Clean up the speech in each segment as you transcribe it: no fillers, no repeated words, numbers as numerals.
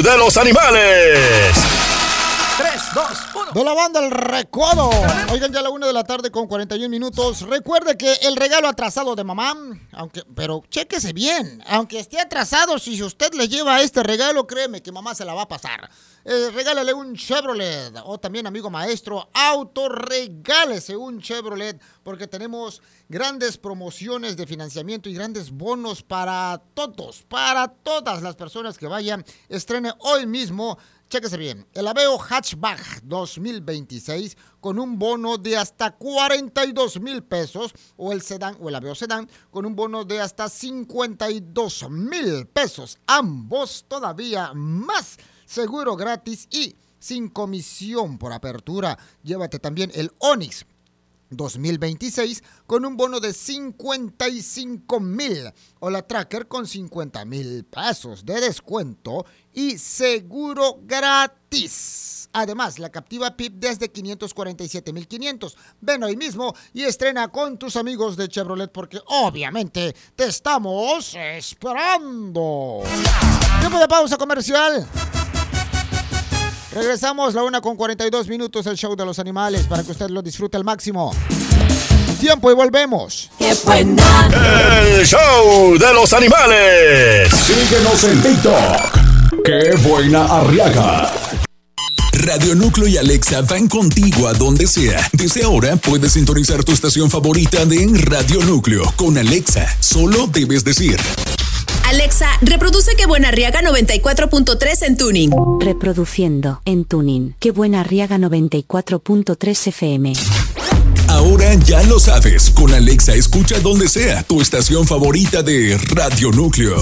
de los animales. 3, 2, 1. De la banda El Recodo. Oigan, ya a la 1 de la tarde con 41 minutos. Recuerde que el regalo atrasado de mamá, pero chéquese bien. Aunque esté atrasado, si usted le lleva este regalo, créeme que mamá se la va a pasar. Regálale un Chevrolet. O también, amigo maestro, autorregálese un Chevrolet. Porque tenemos grandes promociones de financiamiento y grandes bonos para todos, para todas las personas que vayan. Estrene hoy mismo. Chéquese bien, el Aveo Hatchback 2026 con un bono de hasta 42,000 pesos o el sedán o el Aveo Sedán con un bono de hasta 52,000 pesos. Ambos todavía más, seguro gratis y sin comisión por apertura. Llévate también el Onix 2026 con un bono de 55,000 o la Tracker con 50,000 pesos de descuento y seguro gratis. Además, la Captiva PIP desde 547,500. Ven hoy mismo y estrena con tus amigos de Chevrolet porque obviamente te estamos esperando. Tiempo de pausa comercial. Regresamos la 1 con 42 minutos, el show de los animales, para que usted lo disfrute al máximo. Tiempo y volvemos. ¡Qué buena! El show de los animales. Síguenos en TikTok. ¡Qué buena Arriaga! Radio Núcleo y Alexa van contigo a donde sea. Desde ahora puedes sintonizar tu estación favorita de Radio Núcleo. Con Alexa, solo debes decir: Alexa, reproduce Qué Buena Arriaga 94.3 en Tuning. Reproduciendo en Tuning. Qué Buena Arriaga 94.3 FM. Ahora ya lo sabes. Con Alexa escucha donde sea tu estación favorita de Radio Núcleo.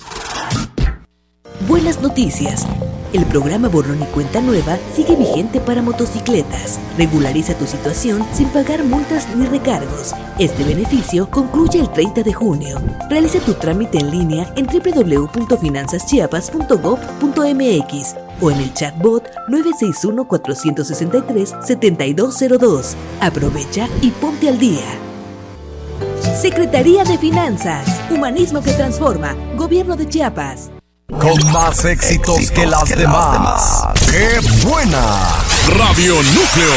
Buenas noticias. El programa Borrón y Cuenta Nueva sigue vigente para motocicletas. Regulariza tu situación sin pagar multas ni recargos. Este beneficio concluye el 30 de junio. Realiza tu trámite en línea en www.finanzaschiapas.gov.mx o en el chatbot 961-463-7202. Aprovecha y ponte al día. Secretaría de Finanzas. Humanismo que transforma. Gobierno de Chiapas. Con más éxitos que las demás. ¡Qué buena! Radio Núcleo.